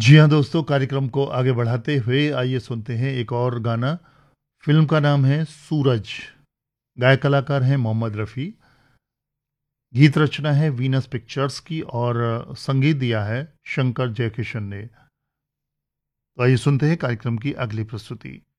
जी हाँ दोस्तों, कार्यक्रम को आगे बढ़ाते हुए आइए सुनते हैं एक और गाना। फ़िल्म का नाम है सूरज। गायक कलाकार हैं मोहम्मद रफ़ी। गीत रचना है वीनस पिक्चर्स की और संगीत दिया है शंकर जयकिशन ने। तो आइए सुनते हैं कार्यक्रम की अगली प्रस्तुति।